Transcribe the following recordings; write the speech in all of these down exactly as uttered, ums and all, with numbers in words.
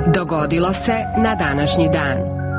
Dogodilo se na današnji dan.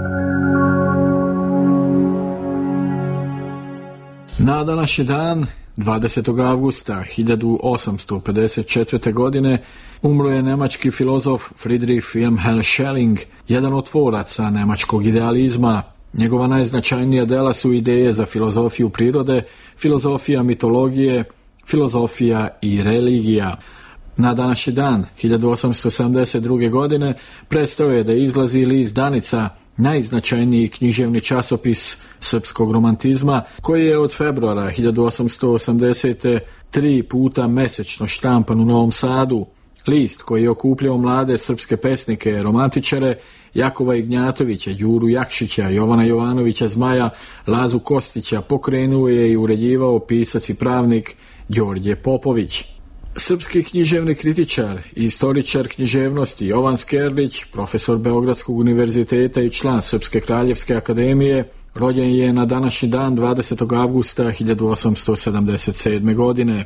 Na današnji dan, dvadesetog avgusta hiljadu osamsto pedeset četvrte. godine, umro je nemački filozof Friedrich Wilhelm Schelling, jedan od tvoraca nemačkog idealizma. Njegova najznačajnija dela su ideje za filozofiju prirode, filozofija mitologije, filozofija i religija. Na današnji dan, hiljadu osamsto sedamdeset druge. godine, prestao je da izlazi list Danica, najznačajniji književni časopis srpskog romantizma, koji je od februara hiljadu osamsto osamdesete. tri puta mesečno štampan u Novom Sadu. List koji je okupljao mlade srpske pesnike, romantičare, Jakova Ignjatovića, Đuru Jakšića, Jovana Jovanovića Zmaja, Lazu Kostića, pokrenuo je i uređivao pisac i pravnik Đorđe Popović. Srpski književni kritičar i istoričar književnosti Jovan Skerlić, profesor Beogradskog univerziteta i član Srpske kraljevske akademije, rođen je na današnji dan dvadesetog avgusta hiljadu osamsto sedamdeset sedme. godine.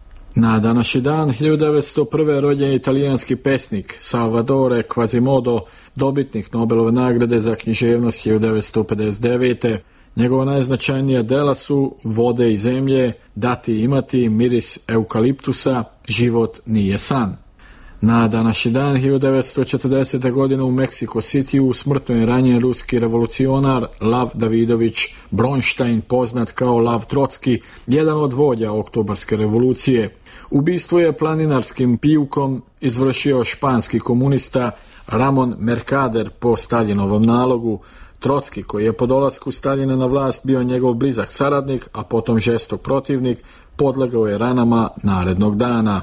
Na današnji dan, hiljadu devetsto prve. rođen je italijanski pesnik Salvatore Quasimodo, dobitnik Nobelove nagrade za književnost hiljadu devetsto pedeset devete. Njegova najznačajnija dela su Vode i zemlje, Dati i imati, Miris eukaliptusa, Život nije san. Na današnji dan, hiljadu devetsto četrdesete. godine u Meksiko Cityu smrtno je ranjen ruski revolucionar Lav Davidović Bronštajn, poznat kao Lav Trotski, jedan od vođa Oktobarske revolucije. Ubistvo je planinarskim pijukom izvršio španski komunista Ramon Mercader po Staljinovom nalogu. Trotski, koji je po dolasku Staljina na vlast bio njegov blizak saradnik, a potom žestok protivnik, podlegao je ranama narednog dana.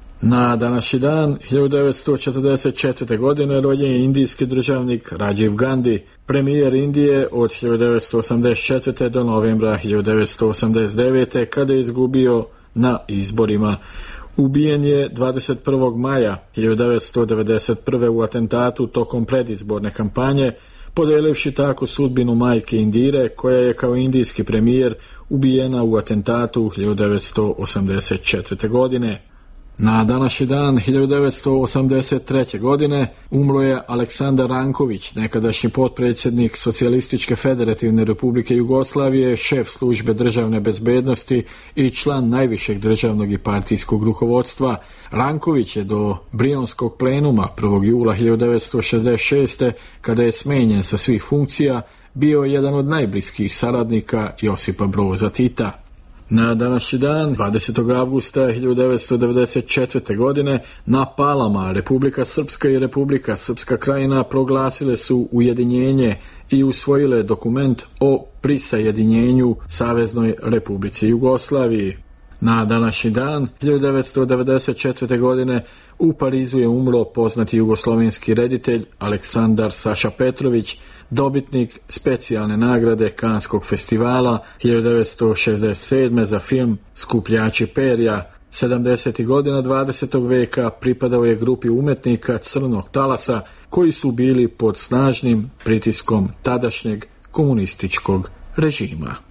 Na današnji dan, hiljadu devetsto četrdeset četvrte. godine, rođen je indijski državnik Rajiv Gandhi, premijer Indije od hiljadu devetsto osamdeset četvrte. do novembra hiljadu devetsto osamdeset devete. kada je izgubio na izborima. Ubijen je dvadeset prvog maja hiljadu devetsto devedeset prve. u atentatu tokom predizborne kampanje, podelivši tako sudbinu majke Indire, koja je kao indijski premijer ubijena u atentatu u hiljadu devetsto osamdeset četvrte. godine. Na današnji dan, hiljadu devetsto osamdeset treće. godine, umro je Aleksandar Ranković, nekadašnji potpredsjednik Socijalističke federativne republike Jugoslavije, šef službe državne bezbednosti i član najvišeg državnog i partijskog rukovodstva. Ranković je do Brionskog plenuma prvog jula hiljadu devetsto šezdeset šeste. kada je smenjen sa svih funkcija, bio jedan od najbliskih saradnika Josipa Broza Tita. Na današnji dan, dvadesetog avgusta hiljadu devetsto devedeset četvrte. godine, na Palama Republika Srpska i Republika Srpska Krajina proglasile su ujedinjenje i usvojile dokument o prisajedinjenju Saveznoj Republici Jugoslaviji. Na današnji dan, hiljadu devetsto devedeset četvrte. godine, u Parizu je umro poznati jugoslovenski reditelj Aleksandar Saša Petrović, dobitnik specijalne nagrade Kanskog festivala hiljadu devetsto šezdeset sedme. za film Skupljači perja. sedamdesetih godina dvadesetog veka pripadao je grupi umetnika Crnog talasa, koji su bili pod snažnim pritiskom tadašnjeg komunističkog režima.